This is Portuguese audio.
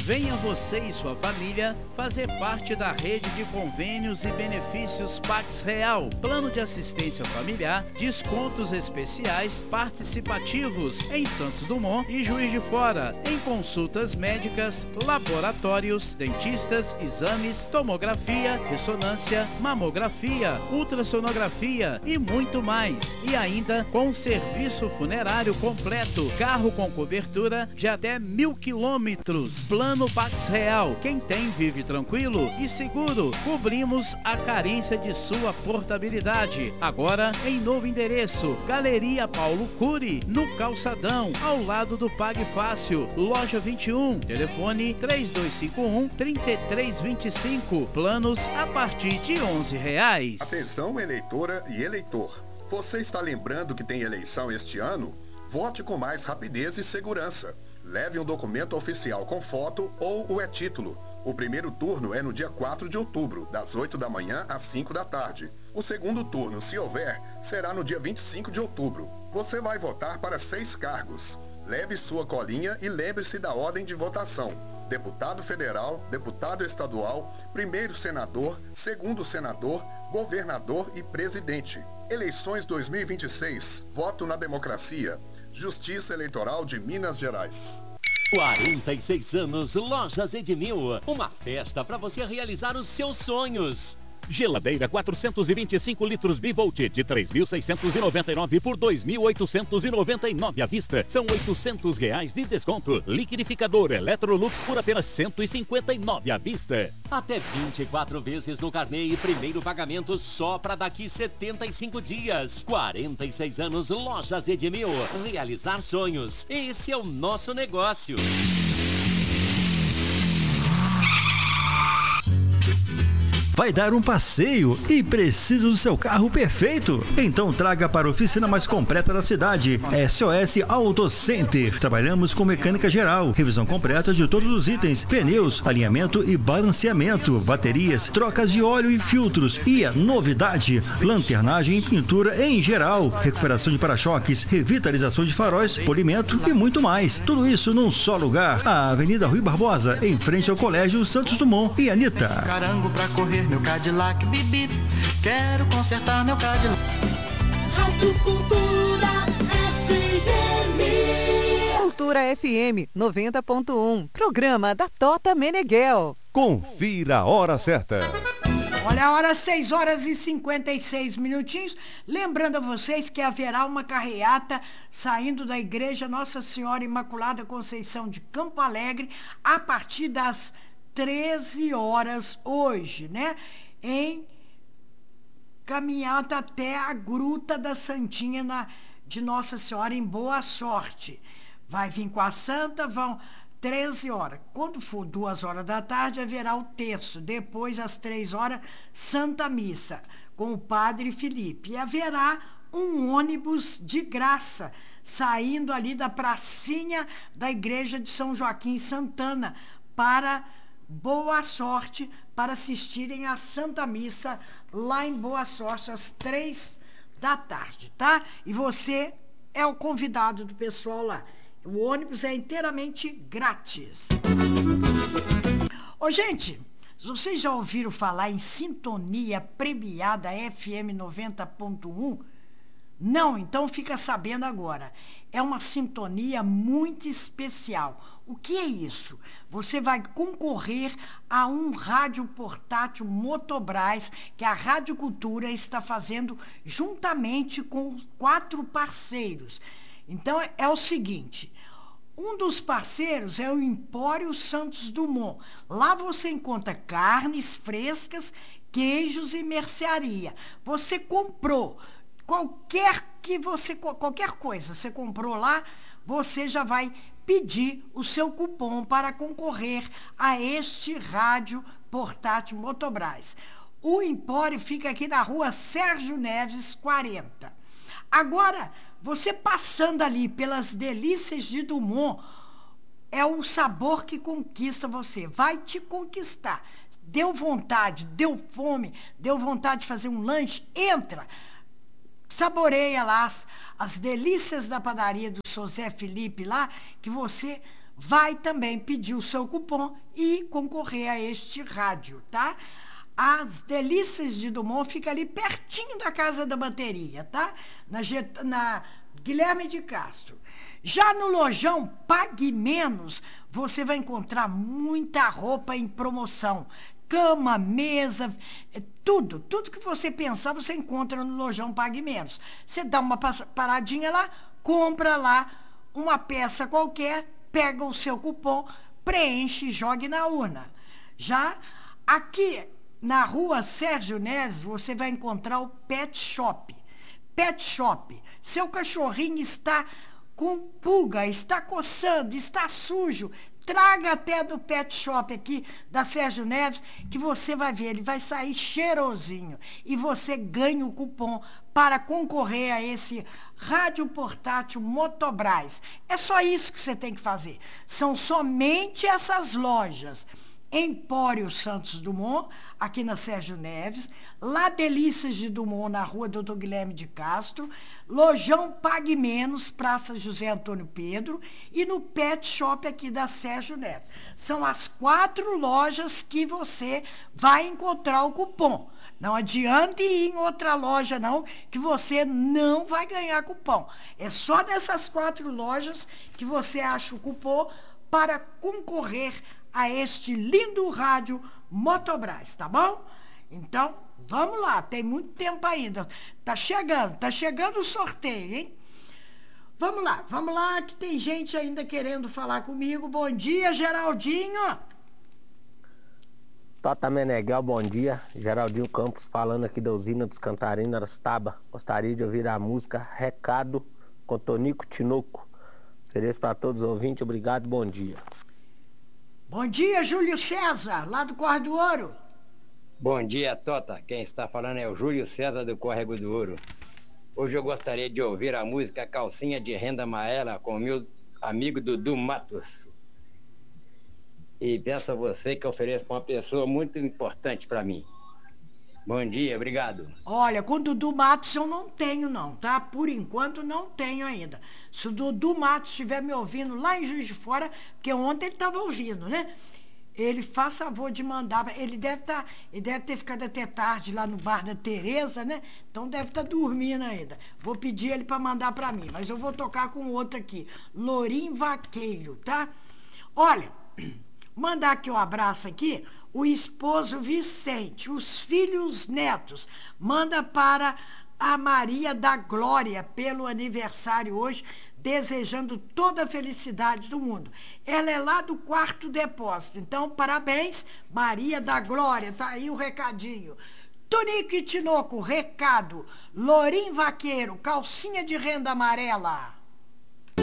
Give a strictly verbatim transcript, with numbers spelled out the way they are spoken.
Venha você e sua família fazer parte da rede de convênios e benefícios Pax Real. Plano de assistência familiar, descontos especiais participativos em Santos Dumont e Juiz de Fora, em consultas médicas, laboratórios, dentistas, exames, tomografia, ressonância, mamografia, ultrassonografia e muito mais. E ainda com serviço funerário completo, carro com cobertura de até mil quilômetros. Plano Pax Real. Quem tem vive tranquilo e seguro. Cobrimos a carência de sua portabilidade. Agora em novo endereço, Galeria Paulo Cury, no Calçadão, ao lado do Pague Fácil, loja vinte e um, telefone três dois cinco um, três três dois cinco, planos a partir de onze reais. Atenção, eleitora e eleitor. Você está lembrando que tem eleição este ano? Vote com mais rapidez e segurança. Leve um documento oficial com foto ou o e-título. O primeiro turno é no dia quatro de outubro, das oito da manhã às cinco da tarde. O segundo turno, se houver, será no dia vinte e cinco de outubro. Você vai votar para seis cargos. Leve sua colinha e lembre-se da ordem de votação. Deputado federal, deputado estadual, primeiro senador, segundo senador, governador e presidente. Eleições dois mil e vinte e seis. Voto na democracia. Justiça Eleitoral de Minas Gerais. quarenta e seis anos, Lojas Edmil. Uma festa para você realizar os seus sonhos. Geladeira quatrocentos e vinte e cinco litros Bivolt de três mil seiscentos e noventa e nove por dois mil oitocentos e noventa e nove à vista. São oitocentos reais de desconto. Liquidificador Electrolux por apenas cento e cinquenta e nove à vista. Até vinte e quatro vezes no carnê e primeiro pagamento só para daqui setenta e cinco dias. quarenta e seis anos, Lojas Edmil. Realizar sonhos. Esse é o nosso negócio. Vai dar um passeio e precisa do seu carro perfeito? Então traga para a oficina mais completa da cidade, S O S Auto Center. Trabalhamos com mecânica geral, revisão completa de todos os itens, pneus, alinhamento e balanceamento, baterias, trocas de óleo e filtros. E a novidade, lanternagem e pintura em geral, recuperação de para-choques, revitalização de faróis, polimento e muito mais. Tudo isso num só lugar, a Avenida Rui Barbosa, em frente ao Colégio Santos Dumont e Anitta. Carango pra correr meu Cadillac, bibi, quero consertar meu Cadillac. Rádio Cultura F M. Cultura F M noventa ponto um. Programa da Tota Meneghel. Confira a hora certa. Olha a hora, seis horas e cinquenta e seis minutinhos. Lembrando a vocês que haverá uma carreata saindo da Igreja Nossa Senhora Imaculada Conceição de Campo Alegre a partir das treze horas hoje, né? Em caminhada até a Gruta da Santinha na, de Nossa Senhora em Boa Sorte. Vai vir com a Santa, vão treze horas. Quando for duas horas da tarde, haverá o terço. Depois, às três horas, Santa Missa, com o Padre Felipe. E haverá um ônibus de graça, saindo ali da pracinha da Igreja de São Joaquim Santana, para Boa Sorte, para assistirem à Santa Missa lá em Boa Sorte, às três da tarde, tá? E você é o convidado do pessoal lá. O ônibus é inteiramente grátis. Ô, gente, vocês já ouviram falar em Sintonia Premiada F M noventa ponto um? Não? Então fica sabendo agora. É uma sintonia muito especial. O que é isso? Você vai concorrer a um rádio portátil Motobras, que a Rádio Cultura está fazendo juntamente com quatro parceiros. Então, é o seguinte, um dos parceiros é o Empório Santos Dumont. Lá você encontra carnes frescas, queijos e mercearia. Você comprou qualquer que você qualquer coisa, você comprou lá, você já vai pedir o seu cupom para concorrer a este rádio portátil Motobras. O Empório fica aqui na rua Sérgio Neves, quarenta. Agora, você passando ali pelas delícias de Dumont, é o sabor que conquista você, vai te conquistar. Deu vontade, deu fome, deu vontade de fazer um lanche, entra. Saboreia lá as, as delícias da padaria do seu Zé Felipe lá, que você vai também pedir o seu cupom e concorrer a este rádio, tá? As Delícias de Dumont fica ali pertinho da Casa da Bateria, tá? Na, na Guilherme de Castro. Já no lojão Pague Menos, você vai encontrar muita roupa em promoção. Cama, mesa, tudo, tudo que você pensar, você encontra no lojão Pague Menos. Você dá uma paradinha lá, compra lá uma peça qualquer, pega o seu cupom, preenche e jogue na urna. Já aqui na rua Sérgio Neves, você vai encontrar o Pet Shop. Pet Shop. Seu cachorrinho está com pulga, está coçando, está sujo. Traga até do Pet Shop aqui da Sérgio Neves, que você vai ver, ele vai sair cheirosinho. E você ganha o cupom para concorrer a esse rádio portátil Motobras. É só isso que você tem que fazer. São somente essas lojas. Empório Santos Dumont, aqui na Sérgio Neves, lá Delícias de Dumont, na rua doutor Guilherme de Castro, Lojão Pague Menos, Praça José Antônio Pedro, e no Pet Shop aqui da Sérgio Neves. São as quatro lojas que você vai encontrar o cupom. Não adianta ir em outra loja, não, que você não vai ganhar cupom. É só nessas quatro lojas que você acha o cupom para concorrer a este lindo rádio Motobras, tá bom? Então, vamos lá, tem muito tempo ainda. Tá chegando, tá chegando o sorteio, hein? Vamos lá, vamos lá, que tem gente ainda querendo falar comigo. Bom dia, Geraldinho. Tota Meneghel, bom dia. Geraldinho Campos falando aqui da usina dos Cantarim, Arastaba. Gostaria de ouvir a música Recado com Tonico Tinoco. Ofereço para todos os ouvintes, obrigado, bom dia. Bom dia, Júlio César, lá do Córrego do Ouro. Bom dia, Tota. Quem está falando é o Júlio César do Córrego do Ouro. Hoje eu gostaria de ouvir a música Calcinha de Renda Amarela com o meu amigo Dudu Matos. E peço a você que ofereça para uma pessoa muito importante para mim. Bom dia, obrigado. Olha, com o Dudu Matos eu não tenho não, tá? Por enquanto não tenho ainda. Se o Dudu Matos estiver me ouvindo lá em Juiz de Fora, porque ontem ele estava ouvindo, né? Ele faz favor de mandar, ele deve, tá, ele deve ter ficado até tarde lá no bar da Tereza, né? Então deve estar tá dormindo ainda. Vou pedir ele para mandar para mim, mas eu vou tocar com outro aqui, Lorim Vaqueiro, tá? Olha, mandar aqui um abraço aqui, o esposo Vicente, os filhos netos, manda para a Maria da Glória pelo aniversário hoje, desejando toda a felicidade do mundo. Ela é lá do quarto depósito, então parabéns, Maria da Glória, tá aí o recadinho. Tonico e Tinoco, recado, Lorim Vaqueiro, calcinha de renda amarela.